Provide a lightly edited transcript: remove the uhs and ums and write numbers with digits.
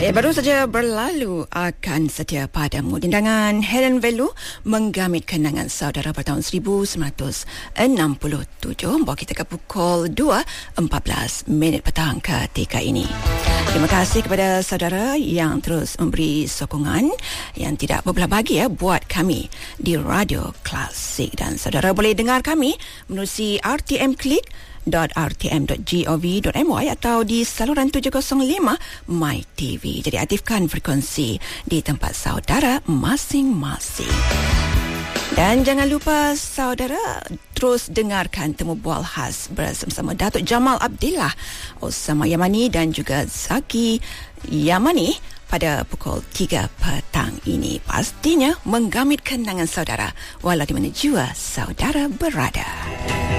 Baru saja berlalu akan setia padamu. Dindangan Helen Velu menggamit kenangan saudara pada tahun 1967. Bawa kita ke pukul 2.14 petang ketika ini. Terima kasih kepada saudara yang terus memberi sokongan yang tidak berbelah bagi buat kami di Radio Klasik. Dan saudara boleh dengar kami menerusi RTM Klik .rtm.gov.my atau di saluran 705 My TV. Jadi aktifkan frekuensi di tempat saudara masing-masing. Dan jangan lupa saudara terus dengarkan Temu Bual Khas bersama Datuk Jamal Abdillah, Osama Yamani dan juga Zaki Yamani pada pukul 3 petang ini. Pastinya menggamit kenangan saudara walau di mana jua saudara berada.